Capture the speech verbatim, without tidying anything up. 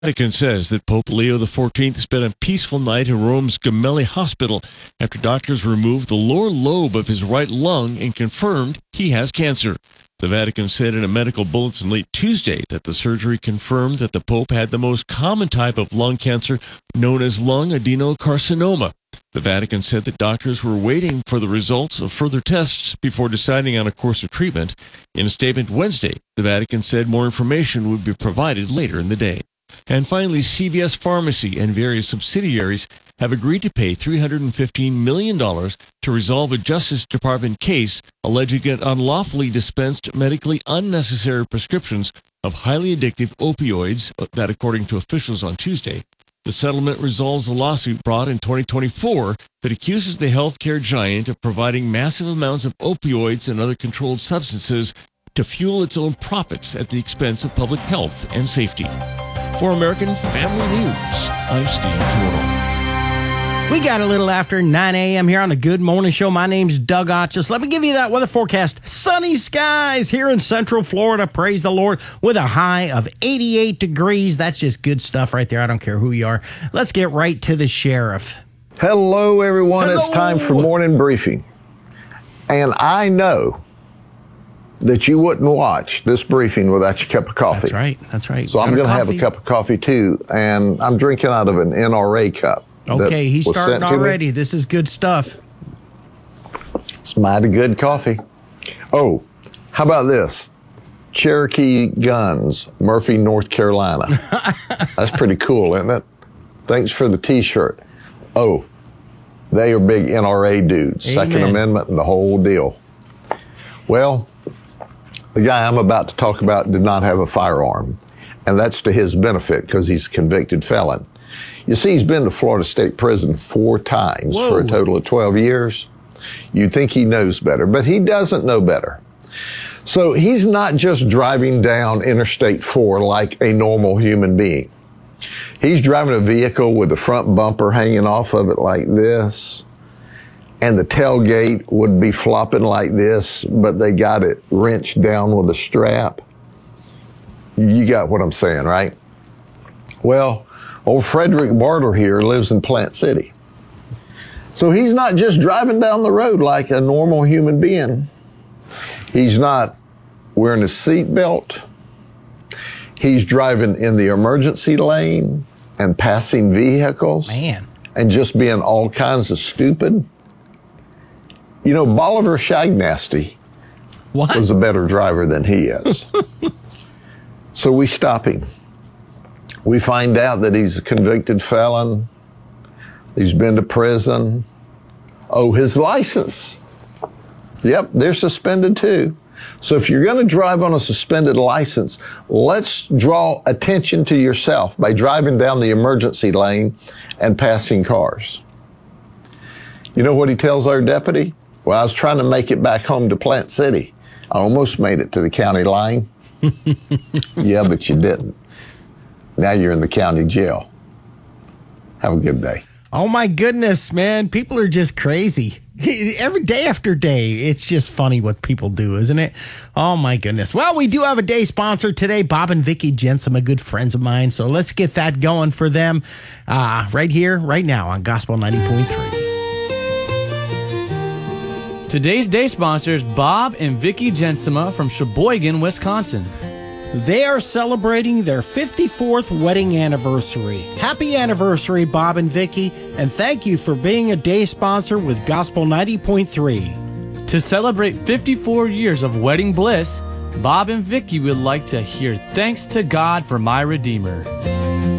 Vatican says that Pope Leo the fourteenth spent a peaceful night in Rome's Gemelli Hospital after doctors removed the lower lobe of his right lung and confirmed he has cancer. The Vatican said in a medical bulletin late Tuesday that the surgery confirmed that the Pope had the most common type of lung cancer known as lung adenocarcinoma. The Vatican said that doctors were waiting for the results of further tests before deciding on a course of treatment. In a statement Wednesday, the Vatican said more information would be provided later in the day. And finally, C V S Pharmacy and various subsidiaries have agreed to pay three hundred fifteen million dollars to resolve a Justice Department case alleging it unlawfully dispensed medically unnecessary prescriptions of highly addictive opioids, that according to officials on Tuesday. The settlement resolves a lawsuit brought in twenty twenty-four that accuses the healthcare giant of providing massive amounts of opioids and other controlled substances to fuel its own profits at the expense of public health and safety. For American Family News, I'm Steve Turtle. We got a little after nine a.m. here on the Good Morning Show. My name's Doug Otchus. Let me give you that weather forecast. Sunny skies here in Central Florida. Praise the Lord. With a high of eighty-eight degrees. That's just good stuff right there. I don't care who you are. Let's get right to the sheriff. Hello, everyone. Hello. It's time for morning briefing. And I know that you wouldn't watch this briefing without your cup of coffee. That's right. That's right. So I'm going to have a cup of coffee too, and I'm drinking out of an N R A cup. Okay, he's starting already. This is good stuff. It's mighty good coffee. Oh, how about this? Cherokee Guns, Murphy, North Carolina. That's pretty cool, isn't it? Thanks for the T-shirt. Oh, they are big N R A dudes. Amen. Second Amendment and the whole deal. Well, the guy I'm about to talk about did not have a firearm, and that's to his benefit because he's a convicted felon. You see, he's been to Florida State Prison four times Whoa. for a total of twelve years. You'd think he knows better, but he doesn't know better. So he's not just driving down Interstate four like a normal human being. He's driving a vehicle with the front bumper hanging off of it like this, and the tailgate would be flopping like this, but they got it wrenched down with a strap. You got what I'm saying, right? Well, old Frederick Barter here lives in Plant City. So he's not just driving down the road like a normal human being. He's not wearing a seatbelt. He's driving in the emergency lane and passing vehicles. Man. And just being all kinds of stupid. You know, Bolivar Shagnasty What? was a better driver than he is. So we stop him. We find out that he's a convicted felon. He's been to prison. Oh, his license. Yep, they're suspended too. So if you're going to drive on a suspended license, let's draw attention to yourself by driving down the emergency lane and passing cars. You know what he tells our deputy? Well, I was trying to make it back home to Plant City. I almost made it to the county line. Yeah, but you didn't. Now you're in the county jail. Have a good day. Oh, my goodness, man. People are just crazy. Every day after day, it's just funny what people do, isn't it? Oh, my goodness. Well, we do have a day sponsor today, Bob and Vicki Jensen, a good friends of mine. So let's get that going for them uh, right here, right now on Gospel ninety point three. Today's day sponsors, Bob and Vicki Jensema from Sheboygan, Wisconsin. They are celebrating their fifty-fourth wedding anniversary. Happy anniversary, Bob and Vicki, and thank you for being a day sponsor with Gospel ninety point three. To celebrate fifty-four years of wedding bliss, Bob and Vicki would like to hear Thanks to God for My Redeemer.